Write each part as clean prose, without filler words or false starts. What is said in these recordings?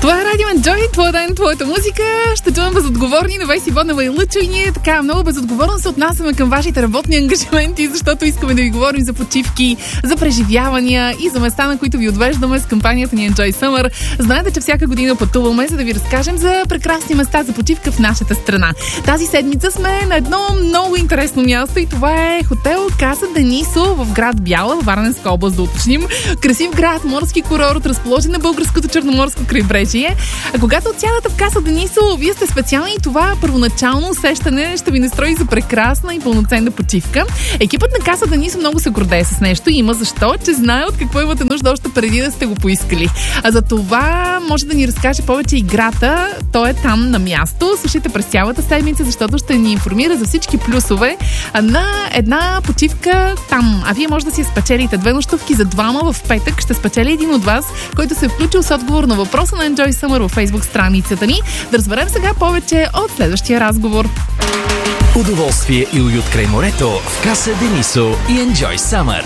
Това е Радио Enjoy, твой ден, твоята музика. Ще чувам безотговорни на Веси Воднева и Лъчо и ние така много безотговорно се отнасяме към вашите работни ангажименти, защото искаме да ви говорим за почивки, за преживявания и за места, на които ви отвеждаме с кампанията ни Enjoy Summer. Знаете, че всяка година пътуваме, за да ви разкажем за прекрасни места за почивка в нашата страна. Тази седмица сме на едно много интересно място и това е хотел Каса Денисо в град Бяла, в Варненска област, да уточним. Красив град, морски курорт, разположен на българското черноморско крайбрежие. А когато отсядате в Каса Денисо, вие сте специални и това първоначално усещане ще ви настрои за прекрасна и пълноценна почивка. Екипът на Каса Денисо много се гордее с нещо и има защо, че знае от какво имате нужда още преди да сте го поискали. А за това може да ни разкаже повече играта. Той е там на място. Слушайте през цялата седмица, защото ще ни информира за всички плюсове на една почивка там. А вие може да си спечелите 2 нощувки за двама в петък. Ще спечели един от вас, който се е включил с отговор на въпроса на Enjoy Summer във Facebook страницата ни. Да разберем сега повече от следващия разговор. Удоволствие и уют край морето в Каса Денисо и Enjoy Summer.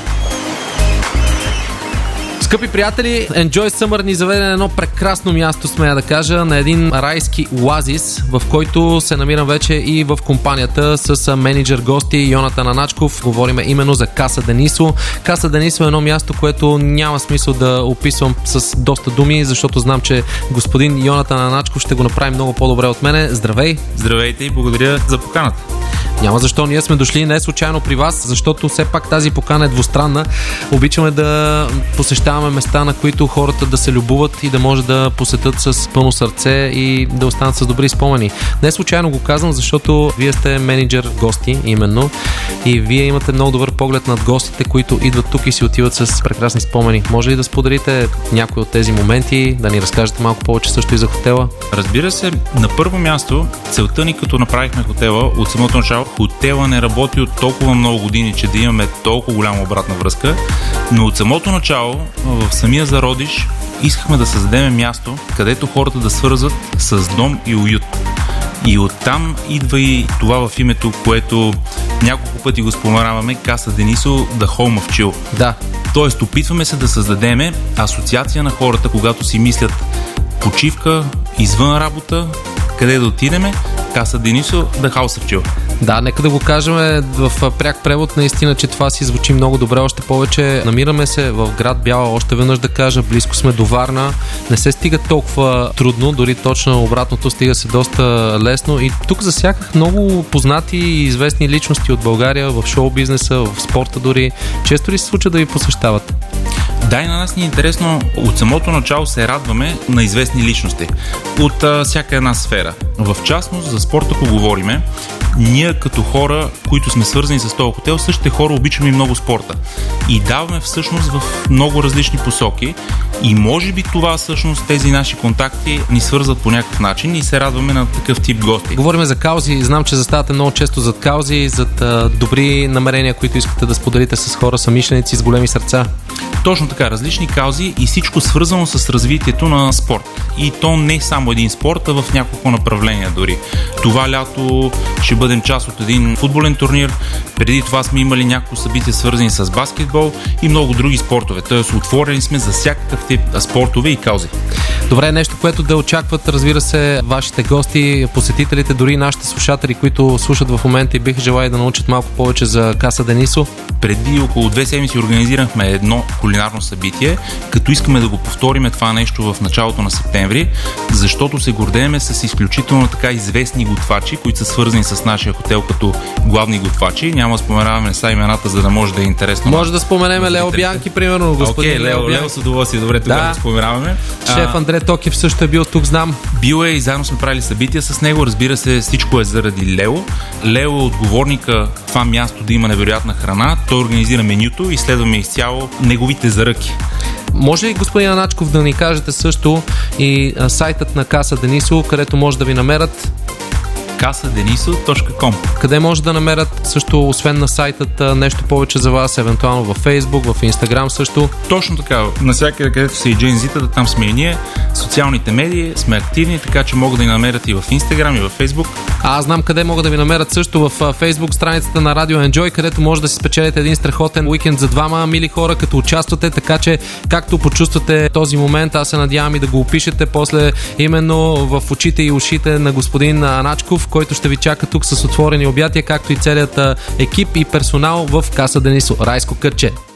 Скъпи приятели, Enjoy Summer ни заведе на едно прекрасно място, смея да кажа, на един райски оазис, в който се намирам вече и в компанията с менеджер гости Йонатан Аначков. Говориме именно за Каса Денисо. Каса Денисо е едно място, което няма смисъл да описвам с доста думи, защото знам, че господин Йонатан Аначков ще го направи много по-добре от мене. Здравей! Здравейте и благодаря за поканата. Няма защо, ние сме дошли не случайно при вас, защото все пак тази покана е двустранна. Обичаме да посещаваме места, на които хората да се любуват и да може да посетят с пълно сърце и да останат с добри спомени. Не случайно го казвам, защото вие сте менеджер гости именно и вие имате много добър поглед над гостите, които идват тук и си отиват с прекрасни спомени. Може ли да споделите някои от тези моменти, да ни разкажете малко повече също и за хотела? Разбира се, на първо място, целта ни като направихме хотела от самото начало, хотела не работи от толкова много години, че да имаме толкова голяма обратна връзка, но от самото начало, в самия зародиш, искахме да създадем място, където хората да свързват с дом и уют. И оттам идва и това в името, което няколко пъти го споменаваме, Каса Денисо, The Home of Chill. Да. Тоест, опитваме се да създадем асоциация на хората, когато си мислят почивка, извън работа, къде да отидеме, Каса Денисо, The House of Chill. Да, нека да го кажем в пряк превод, наистина, че това си звучи много добре. Още повече намираме се в град Бяла, още веднъж да кажа, близко сме до Варна. Не се стига толкова трудно, дори точно обратното, стига се доста лесно. И тук засяках много познати и известни личности от България в шоу-бизнеса, в спорта дори. Често ли се случва да ви посещават? Да, и на нас ни е интересно, от самото начало се радваме на известни личности от всяка една сфера. В частност, за спорта, ако говориме, ние като хора, които сме свързани с този хотел, същите хора обичаме и много спорта. И даваме всъщност в много различни посоки и може би това всъщност тези наши контакти ни свързват по някакъв начин и се радваме на такъв тип гости. Говорим за каузи, знам, че заставате много често зад каузи, зад добри намерения, които искате да споделите с хора, съмишленици с големи сърца. Точно така, различни каузи и всичко свързано с развитието на спорт. И то не само един спорт, а в няколко направления дори. Това лято ще бъдем част от един футболен турнир. Преди това сме имали няколко събития свързани с баскетбол и много други спортове. Тоест отворени сме за всякакъв тип спортове и каузи. Добре, нещо, което да очакват, разбира се, вашите гости, посетителите, дори нашите слушатели, които слушат в момента и биха желали да научат малко повече за Каса Денисо. Преди около 2 седмици организирахме едно кулинарно събитие, като искаме да го повториме това нещо в началото на септември, защото се гордееме с изключително така известни готвачи, които са свързани с нашия хотел като главни готвачи. Няма да споменаваме са имената, за да може да е интересно. Може да споменем Лео Бянки, примерно, господин Лео с удоволствие. Добре, тогава да споменаваме. Шеф Андре Токев също е бил тук, знам. Бил е и заедно сме правили събития с него. Разбира се, всичко е заради Лео. Лео е отговорника това място да има невероятна храна. Той организира менюто и следваме изцяло неговите заръки. Може ли, господин Аначков, да ни кажете също и сайтът на Каса Денисо, където може да ви намерят? casadeniso.com. Къде може да намерят също, освен на сайтът, нещо повече за вас, евентуално във Facebook, в Instagram също? Точно така. Навсякъде, където са и Джейнзитата, там сме и ние. Социалните медии сме активни, така че могат да ни намерят и в Instagram, и в Facebook. Аз знам къде могат да ви намерят също в Facebook страницата на Radio Enjoy, където може да си спечелите един страхотен уикенд за двама мили хора, като участвате, така че както почувствате този момент, аз се надявам и да го опишете после именно в очите и ушите на господин Аначков, който ще ви чака тук с отворени обятия, както и целият екип и персонал в Каса Денисо. Райско кътче!